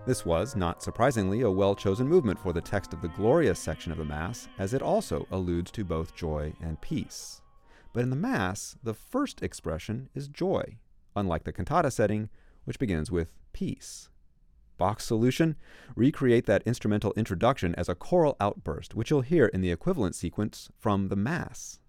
This was, not surprisingly, a well-chosen movement for the text of the Glorious section of the Mass, as it also alludes to both joy and peace. But in the Mass, the first expression is joy, unlike the cantata setting, which begins with peace. Bach's solution? Recreate that instrumental introduction as a choral outburst, which you'll hear in the equivalent sequence from the Mass.